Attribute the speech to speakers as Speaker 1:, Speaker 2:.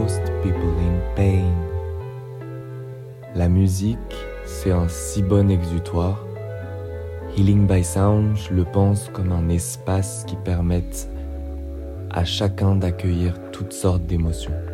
Speaker 1: most people in pain. La musique, c'est un si bon exutoire. Healing by Sound, je le pense comme un espace qui permette à chacun d'accueillir toutes sortes d'émotions.